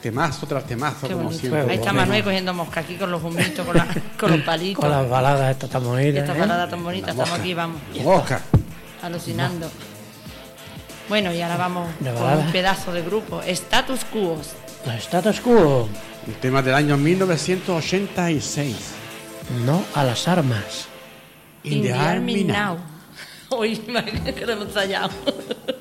Temazo tras temazo, Qué como bonito. siempre. Ahí está Manuel cogiendo mosca aquí con los humitos, con los palitos. Con las baladas estas tan bonitas. Estas baladas tan bonitas, estamos aquí, vamos, Mosca. alucinando. Bueno, y ahora vamos De con balada. un pedazo de grupo. Status Quo. Status Quo. Un tema del año 1986. No a las armas. In the Army Now. Hoy que lo hemos ensayado.